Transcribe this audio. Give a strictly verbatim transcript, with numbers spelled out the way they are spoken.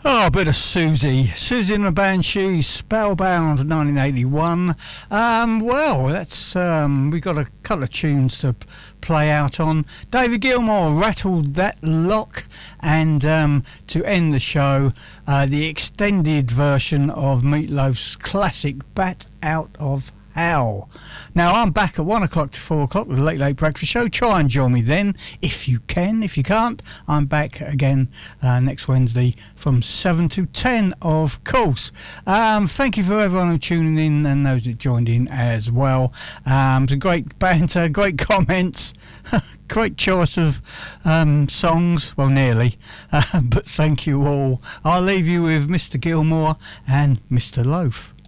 Oh, a bit of Susie. Susie and the Banshees, Spellbound, nineteen eighty-one. Um, well, that's um, we got a couple of tunes to play out on. David Gilmour, Rattled That Lock, and um, to end the show, uh, the extended version of Meatloaf's classic Bat Out of Hell. Now, I'm back at one o'clock to four o'clock with the Late Late Breakfast Show. Try and join me then, if you can. If you can't, I'm back again uh, next Wednesday from seven to ten, of course. Um, thank you for everyone who tuning in and those that joined in as well. Um, some great banter, great comments, great choice of um, songs, well, nearly. Uh, but thank you all. I'll leave you with Mister Gilmour and Mister Loaf.